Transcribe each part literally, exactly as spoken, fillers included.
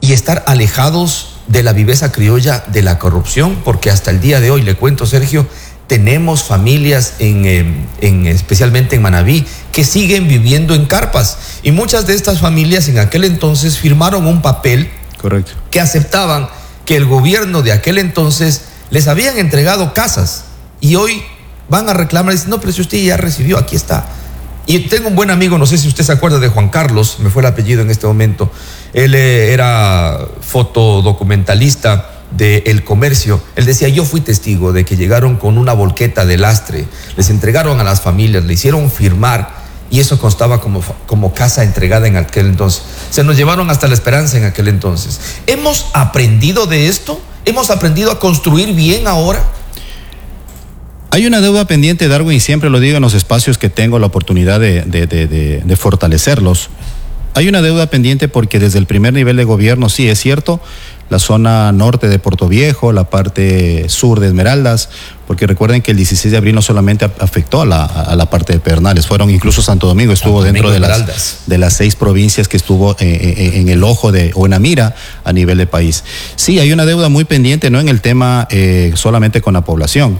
y estar alejados de la viveza criolla, de la corrupción, porque hasta el día de hoy, le cuento, Sergio, tenemos familias, en, en, en, especialmente en Manabí, que siguen viviendo en carpas. Y muchas de estas familias en aquel entonces firmaron un papel. Correcto. Que aceptaban que el gobierno de aquel entonces les habían entregado casas. Y hoy van a reclamar y dicen, no, pero si usted ya recibió, aquí está. Y tengo un buen amigo, no sé si usted se acuerda de Juan Carlos, me fue el apellido en este momento. Él eh, era fotodocumentalista de El Comercio. Él decía, yo fui testigo de que llegaron con una volqueta de lastre, les entregaron a las familias, le hicieron firmar y eso constaba como, como casa entregada en aquel entonces. Se nos llevaron hasta la esperanza en aquel entonces. ¿Hemos aprendido de esto? ¿Hemos aprendido a construir bien ahora? Hay una deuda pendiente, Darwin, y siempre lo digo en los espacios que tengo la oportunidad de, de, de, de, de fortalecerlos. Hay una deuda pendiente porque desde el primer nivel de gobierno, sí, es cierto, la zona norte de Puerto Viejo, la parte sur de Esmeraldas, porque recuerden que el dieciséis de abril no solamente afectó a la, a la parte de Pedernales, fueron incluso Santo Domingo, estuvo Santo dentro Domingo, de, las, de las seis provincias que estuvo eh, en el ojo de, o en la mira a nivel de país. Sí, hay una deuda muy pendiente, no en el tema eh, solamente con la población.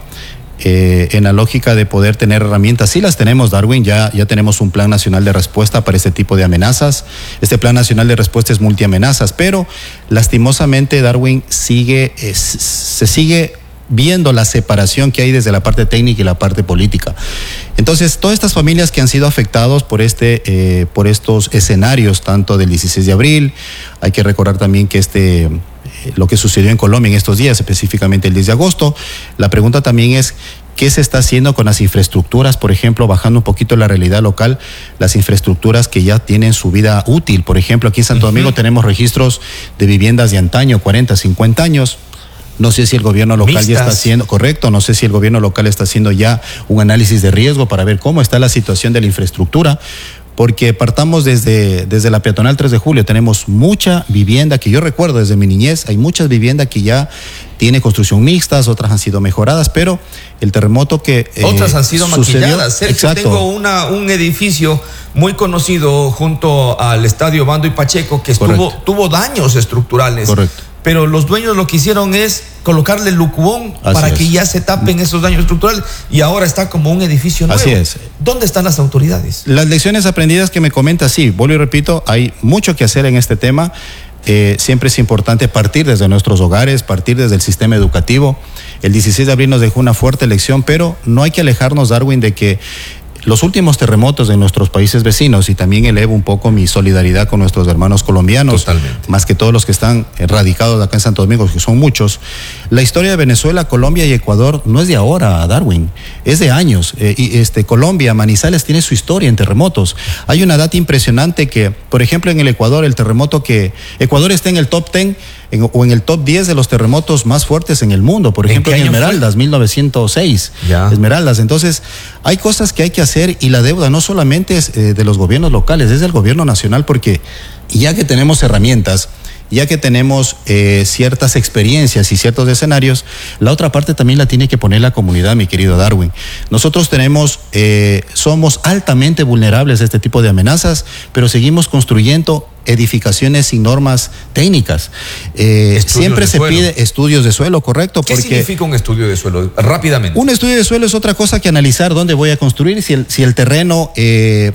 Eh, en la lógica de poder tener herramientas, sí las tenemos, Darwin, ya, ya tenemos un plan nacional de respuesta para este tipo de amenazas. Este plan nacional de respuesta es multiamenazas, pero lastimosamente, Darwin, sigue, eh, se sigue viendo la separación que hay desde la parte técnica y la parte política. Entonces, todas estas familias que han sido afectados por, este, eh, por estos escenarios, tanto del dieciséis de abril, hay que recordar también que este... lo que sucedió en Colombia en estos días, específicamente el diez de agosto. La pregunta también es, ¿qué se está haciendo con las infraestructuras? Por ejemplo, bajando un poquito la realidad local, las infraestructuras que ya tienen su vida útil. Por ejemplo, aquí en Santo Domingo uh-huh. tenemos registros de viviendas de antaño, cuarenta, cincuenta años. No sé si el gobierno local Mixtas. ya está haciendo, correcto, no sé si el gobierno local está haciendo ya un análisis de riesgo para ver cómo está la situación de la infraestructura. Porque partamos desde, desde la peatonal tres de julio, tenemos mucha vivienda que yo recuerdo desde mi niñez, hay muchas viviendas que ya tiene construcción mixtas, otras han sido mejoradas, pero el terremoto que eh, Otras han sido maquilladas. Sergio, tengo una, un edificio muy conocido junto al estadio Bando y Pacheco que estuvo, tuvo daños estructurales. Correcto. Pero los dueños lo que hicieron es colocarle lucubón Así para es. que ya se tapen esos daños estructurales y ahora está como un edificio nuevo. Así es. ¿Dónde están las autoridades? Las lecciones aprendidas que me comenta, sí, vuelvo y repito, hay mucho que hacer en este tema. Eh, siempre es importante partir desde nuestros hogares, partir desde el sistema educativo. El dieciséis de abril nos dejó una fuerte lección, pero no hay que alejarnos, Darwin, de que los últimos terremotos de nuestros países vecinos, y también elevo un poco mi solidaridad con nuestros hermanos colombianos, Totalmente. más que todos los que están radicados acá en Santo Domingo, que son muchos. La historia de Venezuela, Colombia y Ecuador no es de ahora, Darwin, es de años. Eh, y este, Colombia, Manizales tiene su historia en terremotos. Hay una data impresionante que, por ejemplo, en el Ecuador, el terremoto que... Ecuador está en el top diez en, o en el top diez de los terremotos más fuertes en el mundo. Por ejemplo, en, en Esmeraldas, fue? mil novecientos seis. Ya. Esmeraldas. Entonces, hay cosas que hay que hacer y la deuda no solamente es eh, de los gobiernos locales, es del gobierno nacional, porque ya que tenemos herramientas, ya que tenemos eh, ciertas experiencias y ciertos escenarios, la otra parte también la tiene que poner la comunidad, mi querido Darwin. Nosotros tenemos, eh, somos altamente vulnerables a este tipo de amenazas, pero seguimos construyendo edificaciones sin normas técnicas. Eh, siempre se pide estudios de suelo, correcto. ¿Qué porque significa un estudio de suelo? Rápidamente. Un estudio de suelo es otra cosa que analizar dónde voy a construir, si el, si el terreno... Eh,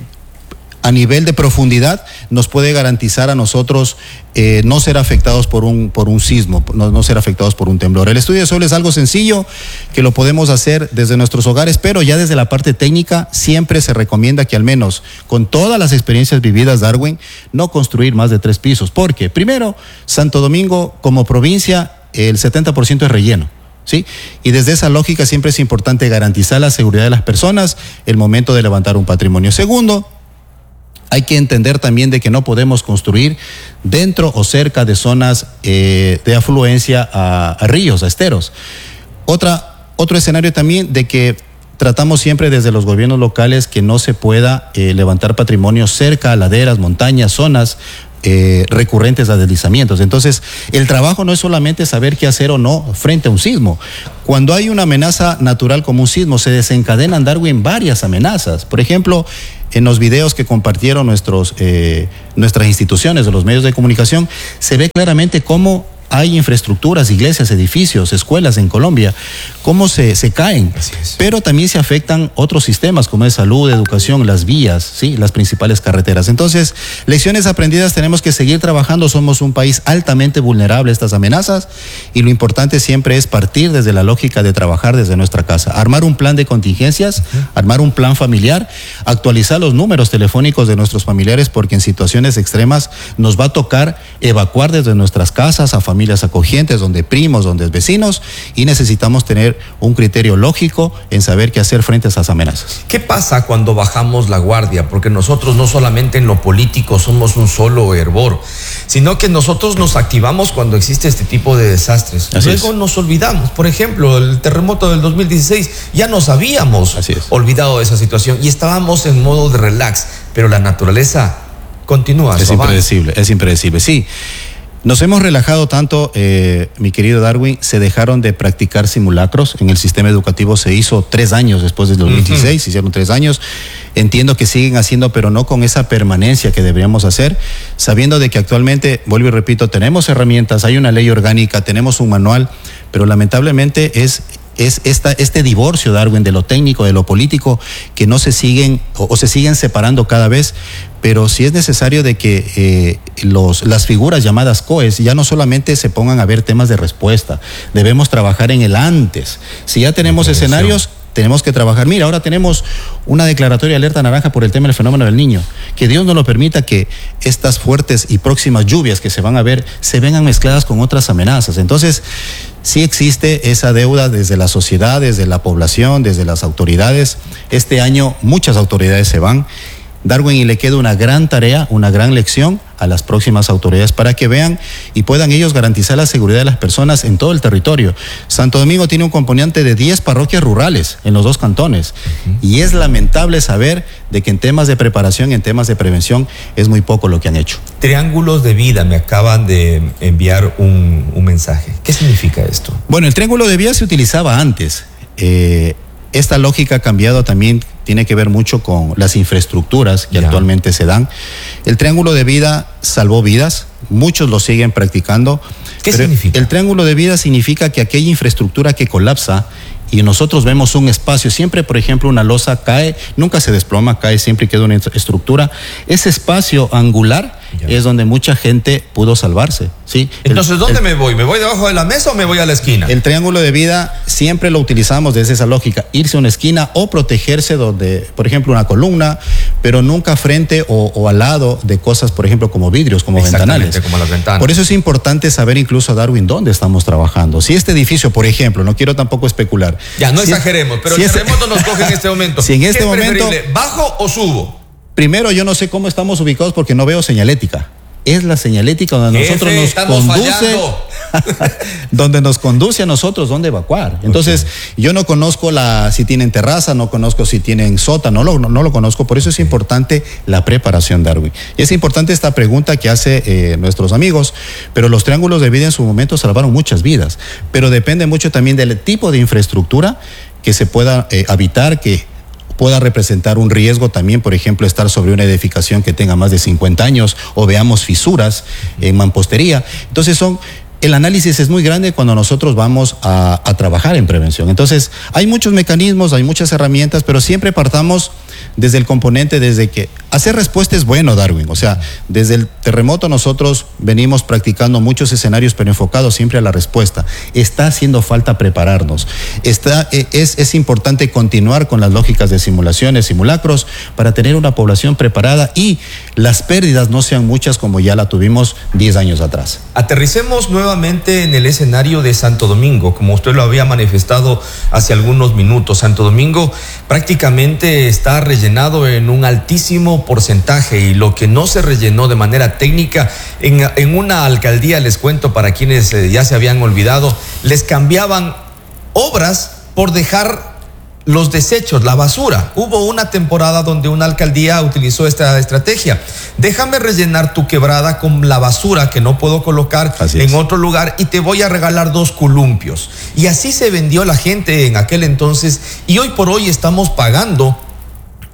a nivel de profundidad nos puede garantizar a nosotros eh, no ser afectados por un, por un sismo, no, no ser afectados por un temblor. El estudio de suelo es algo sencillo que lo podemos hacer desde nuestros hogares, pero ya desde la parte técnica siempre se recomienda que al menos con todas las experiencias vividas, Darwin, no construir más de tres pisos. Porque primero, Santo Domingo como provincia, el setenta por ciento es relleno. ¿Sí? Y desde esa lógica siempre es importante garantizar la seguridad de las personas el momento de levantar un patrimonio. Segundo, hay que entender también de que no podemos construir dentro o cerca de zonas eh, de afluencia a, a ríos, a esteros. Otra, otro escenario también de que tratamos siempre desde los gobiernos locales que no se pueda eh, levantar patrimonio cerca a laderas, montañas, zonas eh, recurrentes a deslizamientos. Entonces, el trabajo no es solamente saber qué hacer o no frente a un sismo. Cuando hay una amenaza natural como un sismo, se desencadenan, Darwin, varias amenazas. Por ejemplo, en los videos que compartieron nuestros, eh, nuestras instituciones de los medios de comunicación, se ve claramente cómo hay infraestructuras, iglesias, edificios, escuelas en Colombia, cómo se, se caen. Pero también se afectan otros sistemas como es salud, educación, las vías, ¿sí? Las principales carreteras. Entonces, lecciones aprendidas, tenemos que seguir trabajando. Somos un país altamente vulnerable a estas amenazas y lo importante siempre es partir desde la lógica de trabajar desde nuestra casa. Armar un plan de contingencias, uh-huh. armar un plan familiar, actualizar los números telefónicos de nuestros familiares porque en situaciones extremas nos va a tocar evacuar desde nuestras casas a familias familias acogientes, donde primos, donde vecinos, y necesitamos tener un criterio lógico en saber qué hacer frente a esas amenazas. ¿Qué pasa cuando bajamos la guardia? Porque nosotros no solamente en lo político somos un solo hervor, sino que nosotros nos activamos cuando existe este tipo de desastres. Así Luego es. nos olvidamos. Por ejemplo, el terremoto del dos mil dieciséis, ya nos habíamos olvidado de esa situación y estábamos en modo de relax, pero la naturaleza continúa. Es impredecible, es impredecible, sí. Nos hemos relajado tanto, eh, mi querido Darwin, se dejaron de practicar simulacros. En el sistema educativo se hizo tres años después del dos mil dieciséis, uh-huh. se hicieron tres años. Entiendo que siguen haciendo, pero no con esa permanencia que deberíamos hacer, sabiendo de que actualmente, vuelvo y repito, tenemos herramientas, hay una ley orgánica, tenemos un manual, pero lamentablemente es... es esta, este divorcio, Darwin, de lo técnico, de lo político, que no se siguen o, o se siguen separando cada vez, pero sí es necesario de que eh, los, las figuras llamadas C O E S ya no solamente se pongan a ver temas de respuesta, debemos trabajar en el antes. Si ya tenemos escenarios, tenemos que trabajar. Mira, ahora tenemos una declaratoria de alerta naranja por el tema del fenómeno del Niño. Que Dios no lo permita que estas fuertes y próximas lluvias que se van a ver se vengan mezcladas con otras amenazas. Entonces, sí existe esa deuda desde la sociedad, desde la población, desde las autoridades. Este año muchas autoridades se van. Darwin, y le queda una gran tarea, una gran lección a las próximas autoridades para que vean y puedan ellos garantizar la seguridad de las personas en todo el territorio. Santo Domingo tiene un componente de diez parroquias rurales en los dos cantones, uh-huh. y es lamentable saber de que en temas de preparación, en temas de prevención, es muy poco lo que han hecho. Triángulos de vida, me acaban de enviar un, un mensaje. ¿Qué significa esto? Bueno, el triángulo de vida se utilizaba antes. Eh, esta lógica ha cambiado también. Tiene que ver mucho con las infraestructuras que ya. actualmente se dan. El triángulo de vida salvó vidas, muchos lo siguen practicando. ¿Qué significa? El triángulo de vida significa que aquella infraestructura que colapsa y nosotros vemos un espacio, siempre por ejemplo una losa cae, nunca se desploma, cae, siempre queda una estructura. Ese espacio angular ya. es donde mucha gente pudo salvarse, ¿sí? Entonces, el, ¿dónde el, me voy? ¿Me voy debajo de la mesa o me voy a la esquina? El triángulo de vida siempre lo utilizamos desde esa lógica, irse a una esquina o protegerse donde, por ejemplo, una columna, pero nunca frente o, o al lado de cosas, por ejemplo, como vidrios, como ventanales. Como las ventanas. Por eso es importante saber incluso, Darwin, dónde estamos trabajando. Si este edificio, por ejemplo, no quiero tampoco especular. Ya, no si exageremos, pero si el este, terremoto nos coge en este momento. Si en este ¿Qué es momento, ¿bajo o subo? Primero, yo no sé cómo estamos ubicados porque no veo señalética. Es la señalética donde Jefe, nosotros nos conduce, donde nos conduce a nosotros dónde evacuar. Entonces, okay. yo no conozco la si tienen terraza, no conozco si tienen sótano, no, no, no lo conozco. Por eso es importante la preparación, Darwin. Y es importante esta pregunta que hace eh, nuestros amigos, pero los triángulos de vida en su momento salvaron muchas vidas. Pero depende mucho también del tipo de infraestructura que se pueda eh, habitar, que pueda representar un riesgo también, por ejemplo, estar sobre una edificación que tenga más de cincuenta años o veamos fisuras en mampostería. Entonces son, el análisis es muy grande cuando nosotros vamos a, a trabajar en prevención. Entonces hay muchos mecanismos, hay muchas herramientas, pero siempre partamos desde el componente, desde que hacer respuesta es bueno, Darwin. O sea, desde el terremoto nosotros venimos practicando muchos escenarios, pero enfocados siempre a la respuesta. Está haciendo falta prepararnos. Está, es, es importante continuar con las lógicas de simulaciones, simulacros, para tener una población preparada y las pérdidas no sean muchas como ya la tuvimos diez años atrás. Aterricemos nuevamente en el escenario de Santo Domingo, como usted lo había manifestado hace algunos minutos. Santo Domingo prácticamente está rellenado en un altísimo porcentaje y lo que no se rellenó de manera técnica en, en una alcaldía, les cuento para quienes eh, ya se habían olvidado, les cambiaban obras por dejar los desechos, la basura. Hubo una temporada donde una alcaldía utilizó esta estrategia. Déjame rellenar tu quebrada con la basura que no puedo colocar en otro lugar y te voy a regalar dos columpios. Y así se vendió la gente en aquel entonces y hoy por hoy estamos pagando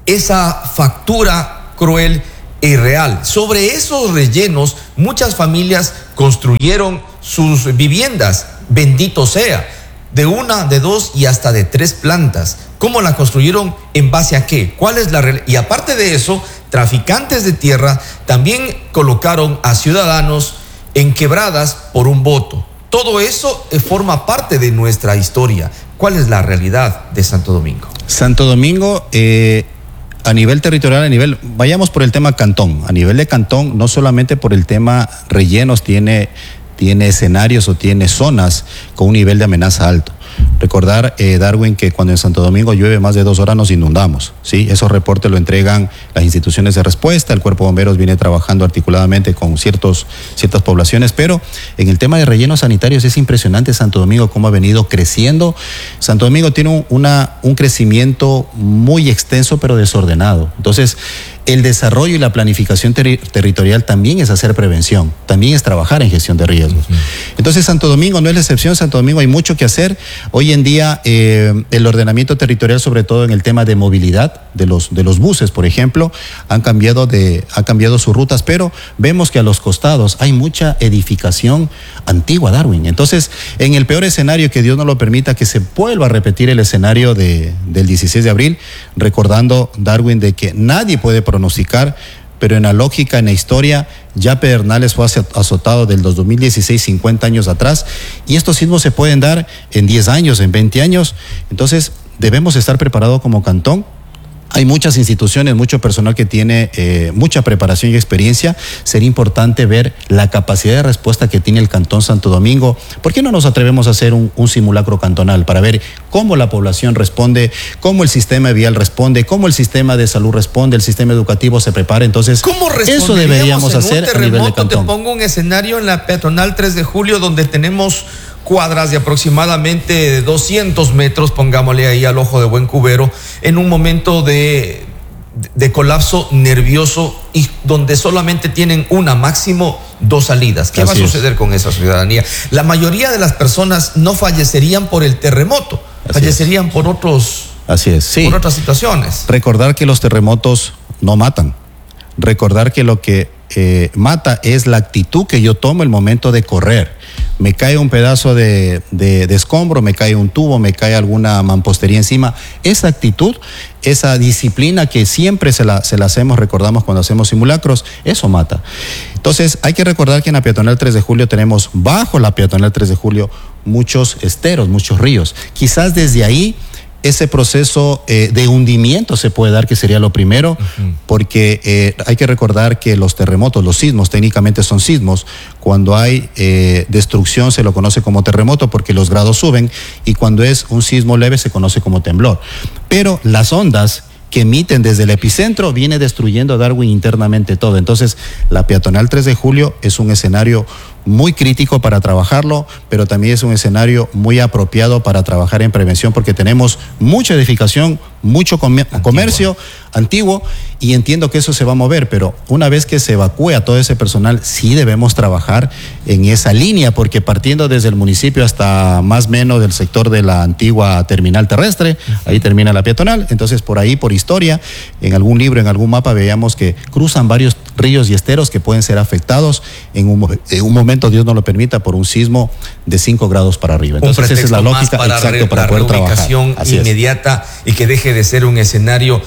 esa factura cruel e irreal. Sobre esos rellenos, muchas familias construyeron sus viviendas, bendito sea, de una, de dos y hasta de tres plantas. ¿Cómo la construyeron? ¿En base a qué? ¿Cuál es la realidad? Y aparte de eso, traficantes de tierra también colocaron a ciudadanos en quebradas por un voto. Todo eso eh, forma parte de nuestra historia. ¿Cuál es la realidad de Santo Domingo? Santo Domingo, eh, a nivel territorial, a nivel, vayamos por el tema cantón. A nivel de cantón, no solamente por el tema rellenos, tiene, tiene escenarios o tiene zonas con un nivel de amenaza alto. Recordar, eh, Darwin, que cuando en Santo Domingo llueve más de dos horas nos inundamos, ¿sí? Esos reportes lo entregan las instituciones de respuesta, el Cuerpo de Bomberos viene trabajando articuladamente con ciertos, ciertas poblaciones, pero en el tema de rellenos sanitarios es impresionante Santo Domingo cómo ha venido creciendo. Santo Domingo tiene un, una, un crecimiento muy extenso pero desordenado. Entonces, el desarrollo y la planificación ter territorial también es hacer prevención, también es trabajar en gestión de riesgos. Uh-huh. Entonces, Santo Domingo no es la excepción. Santo Domingo hay mucho que hacer. Hoy en día, eh, el ordenamiento territorial, sobre todo en el tema de movilidad de los, de los buses, por ejemplo, han cambiado, de, han cambiado sus rutas, pero vemos que a los costados hay mucha edificación antigua, Darwin. Entonces, en el peor escenario, que Dios no lo permita, que se vuelva a repetir el escenario de, del dieciséis de abril, recordando, Darwin, de que nadie puede pronosticar, pero en la lógica, en la historia, ya Pedernales fue azotado del dos mil dieciséis, cincuenta años atrás, y estos sismos se pueden dar en diez años, en veinte años. Entonces, debemos estar preparados como cantón. Hay muchas instituciones, mucho personal que tiene eh, mucha preparación y experiencia. Sería importante ver la capacidad de respuesta que tiene el Cantón Santo Domingo. ¿Por qué no nos atrevemos a hacer un, un simulacro cantonal para ver cómo la población responde, cómo el sistema vial responde, cómo el sistema de salud responde, el sistema educativo se prepara? Entonces, ¿cómo eso deberíamos en hacer un a nivel de cantón? Te pongo un escenario en la peatonal tres de julio donde tenemos cuadras de aproximadamente doscientos metros, pongámosle ahí al ojo de buen cubero, en un momento de, de colapso nervioso y donde solamente tienen una, máximo dos salidas. ¿Qué Así va a suceder es. con esa ciudadanía? La mayoría de las personas no fallecerían por el terremoto, Así fallecerían es. por otros, Así es. Sí. por otras situaciones. Recordar que los terremotos no matan. Recordar que lo que eh, mata es la actitud que yo tomo el momento de correr. Me cae un pedazo de, de, de escombro, me cae un tubo, me cae alguna mampostería encima. Esa actitud, esa disciplina que siempre se la, se la hacemos, recordamos cuando hacemos simulacros, eso mata. Entonces, hay que recordar que en la peatonal tres de julio tenemos, bajo la peatonal tres de julio, muchos esteros, muchos ríos. Quizás desde ahí ese proceso eh, de hundimiento se puede dar, que sería lo primero, uh-huh. porque eh, hay que recordar que los terremotos, los sismos, técnicamente son sismos. Cuando hay eh, destrucción se lo conoce como terremoto porque los grados suben, y cuando es un sismo leve se conoce como temblor. Pero las ondas que emiten desde el epicentro viene destruyendo a Darwin internamente todo. Entonces, la peatonal tres de julio es un escenario muy crítico para trabajarlo, pero también es un escenario muy apropiado para trabajar en prevención, porque tenemos mucha edificación, mucho comer Antigua. comercio antiguo, y entiendo que eso se va a mover, pero una vez que se evacúe a todo ese personal, sí debemos trabajar en esa línea, porque partiendo desde el municipio hasta más o menos del sector de la antigua terminal terrestre, uh-huh. ahí termina la peatonal. Entonces, por ahí, por historia, en algún libro, en algún mapa, veíamos que cruzan varios ríos y esteros que pueden ser afectados en un, en un momento, Dios no lo permita, por un sismo de cinco grados para arriba. Entonces, esa es la lógica, para exacto, re, para la poder trabajar. inmediata es. Y que deje de ser un escenario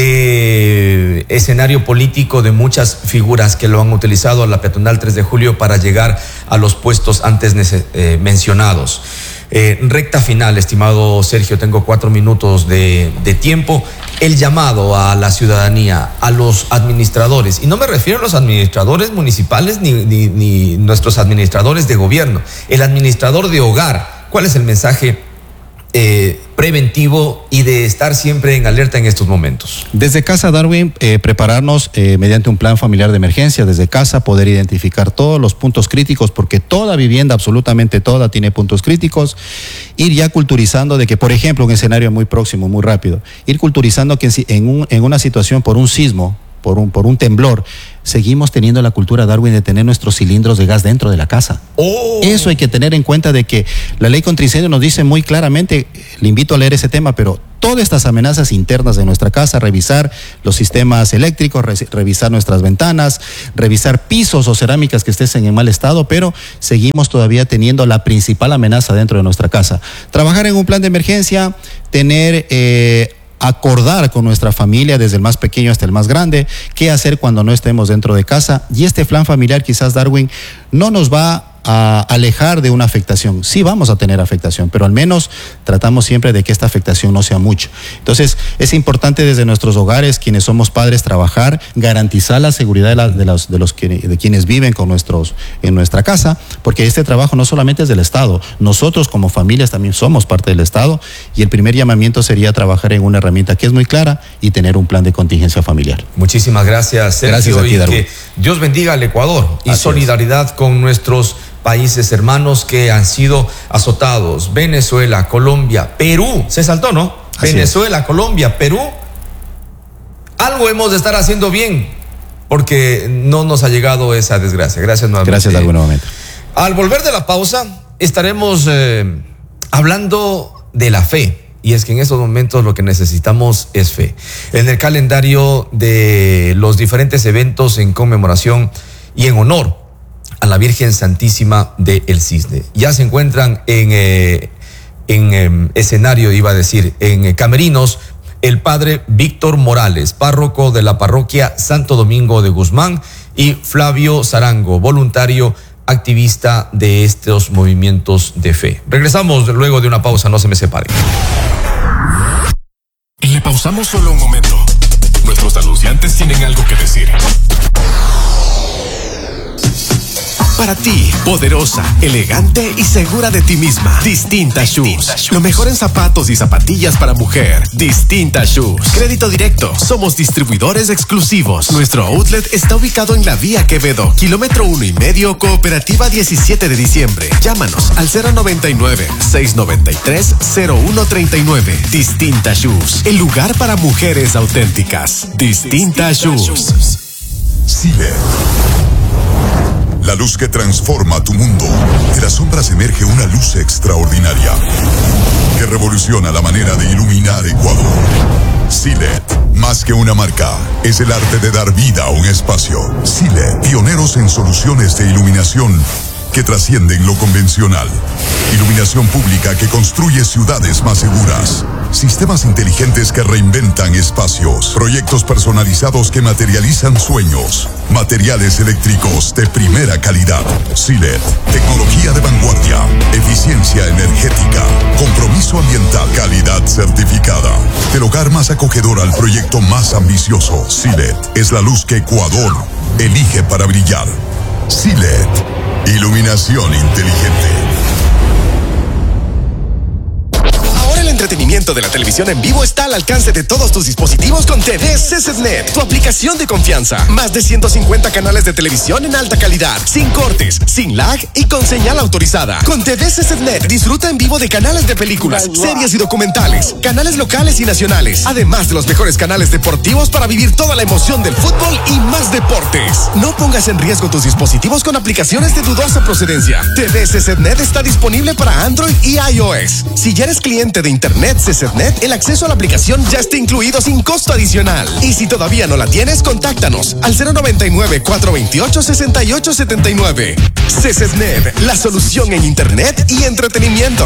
de escenario político de muchas figuras que lo han utilizado a la peatonal tres de julio para llegar a los puestos antes eh, mencionados. Eh, recta final, estimado Sergio, tengo cuatro minutos de, de tiempo. El llamado a la ciudadanía, a los administradores, y no me refiero a los administradores municipales ni, ni, ni nuestros administradores de gobierno, el administrador de hogar. ¿Cuál es el mensaje eh, preventivo y de estar siempre en alerta en estos momentos? Desde casa, Darwin, eh, prepararnos eh, mediante un plan familiar de emergencia, desde casa poder identificar todos los puntos críticos, porque toda vivienda, absolutamente toda, tiene puntos críticos. Ir ya culturizando de que, por ejemplo, un escenario muy próximo, muy rápido, ir culturizando que en, un, en una situación por un sismo, por un, por un temblor, seguimos teniendo la cultura, Darwin, de tener nuestros cilindros de gas dentro de la casa. Oh. Eso hay que tener en cuenta, de que la ley contra incendio nos dice muy claramente, le invito a leer ese tema, pero todas estas amenazas internas de nuestra casa, revisar los sistemas eléctricos, re revisar nuestras ventanas, revisar pisos o cerámicas que estén en mal estado, pero seguimos todavía teniendo la principal amenaza dentro de nuestra casa. Trabajar en un plan de emergencia, tener... Eh, acordar con nuestra familia, desde el más pequeño hasta el más grande, qué hacer cuando no estemos dentro de casa. Y este plan familiar, quizás, Darwin, no nos va a alejar de una afectación. Sí vamos a tener afectación, pero al menos tratamos siempre de que esta afectación no sea mucho. Entonces, es importante desde nuestros hogares, quienes somos padres, trabajar, garantizar la seguridad de, la, de, los, de, los que, de quienes viven con nosotros en nuestra casa, porque este trabajo no solamente es del Estado, nosotros como familias también somos parte del Estado, y el primer llamamiento sería trabajar en una herramienta que es muy clara y tener un plan de contingencia familiar. Muchísimas gracias, Sergio. Gracias a ti, y Darwin. que Dios bendiga al Ecuador y Así solidaridad es. con nuestros países hermanos que han sido azotados. Venezuela, Colombia, Perú. Se saltó, ¿no? Así Venezuela, es. Colombia, Perú. Algo hemos de estar haciendo bien, porque no nos ha llegado esa desgracia. Gracias nuevamente. Gracias, Darwin, nuevamente. Al volver de la pausa, estaremos eh, hablando de la fe. Y es que en estos momentos lo que necesitamos es fe. En el calendario de los diferentes eventos en conmemoración y en honor a la Virgen Santísima de El Cisne, ya se encuentran en, eh, en eh, escenario, iba a decir, en eh, camerinos, el padre Víctor Morales, párroco de la parroquia Santo Domingo de Guzmán, y Flavio Zarango, voluntario activista de estos movimientos de fe. Regresamos luego de una pausa, no se me separen. Le pausamos solo un momento. Nuestros anunciantes tienen algo que decir. Para ti, poderosa, elegante y segura de ti misma. Distinta Shoes. Lo mejor en zapatos y zapatillas para mujer. Distinta Shoes. Crédito directo. Somos distribuidores exclusivos. Nuestro outlet está ubicado en la vía Quevedo, kilómetro uno y medio, Cooperativa diecisiete de diciembre. Llámanos al cero noventa y nueve, seiscientos noventa y tres, cero uno treinta y nueve. Distinta Shoes. El lugar para mujeres auténticas. Distinta Shoes. Silet. La luz que transforma tu mundo. De las sombras emerge una luz extraordinaria que revoluciona la manera de iluminar Ecuador. Silet, más que una marca, es el arte de dar vida a un espacio. Silet, pioneros en soluciones de iluminación que trascienden lo convencional. Iluminación pública que construye ciudades más seguras. Sistemas inteligentes que reinventan espacios. Proyectos personalizados que materializan sueños. Materiales eléctricos de primera calidad. Silet, tecnología de vanguardia. Eficiencia energética. Compromiso ambiental. Calidad certificada. Del hogar más acogedor al proyecto más ambicioso. Silet es la luz que Ecuador elige para brillar. Silet. Iluminación inteligente. El entretenimiento de la televisión en vivo está al alcance de todos tus dispositivos con T V C Z N E T, tu aplicación de confianza. Más de ciento cincuenta canales de televisión en alta calidad, sin cortes, sin lag y con señal autorizada. Con T V C Z N E T disfruta en vivo de canales de películas, series y documentales, canales locales y nacionales, además de los mejores canales deportivos para vivir toda la emoción del fútbol y más deportes. No pongas en riesgo tus dispositivos con aplicaciones de dudosa procedencia. T V C Z N E T está disponible para Android y iOS. Si ya eres cliente de Internet C Z N E T, el acceso a la aplicación ya está incluido sin costo adicional. Y si todavía no la tienes, contáctanos al cero noventa y nueve, cuatrocientos veintiocho, sesenta y ocho setenta y nueve. C Z N E T, la solución en Internet y entretenimiento.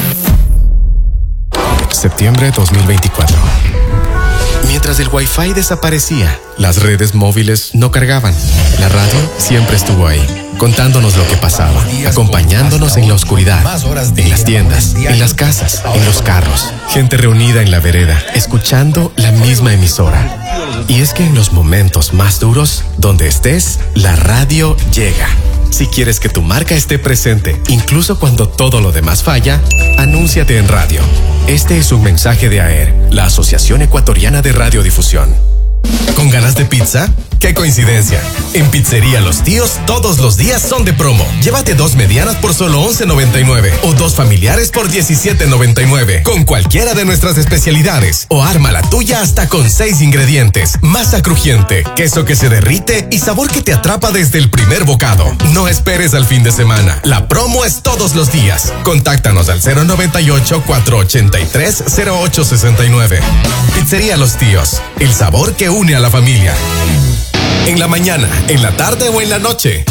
Septiembre dos mil veinticuatro. Mientras el Wi-Fi desaparecía, las redes móviles no cargaban. La radio siempre estuvo ahí, contándonos lo que pasaba, acompañándonos en la oscuridad, en las tiendas, en las casas, en los carros. Gente reunida en la vereda, escuchando la misma emisora. Y es que en los momentos más duros, donde estés, la radio llega. Si quieres que tu marca esté presente, incluso cuando todo lo demás falla, anúnciate en radio. Este es un mensaje de A E R, la Asociación Ecuatoriana de Radiodifusión. ¿Con ganas de pizza? qué coincidencia. En Pizzería Los Tíos, todos los días son de promo. Llévate dos medianas por solo once noventa y nueve o dos familiares por diecisiete noventa y nueve. Con cualquiera de nuestras especialidades. O arma la tuya hasta con seis ingredientes. Masa crujiente, queso que se derrite y sabor que te atrapa desde el primer bocado. No esperes al fin de semana. La promo es todos los días. Contáctanos al cero noventa y ocho, cuatrocientos ochenta y tres, cero ocho sesenta y nueve. Pizzería Los Tíos. El sabor que une a la familia. En la mañana, en la tarde o en la noche.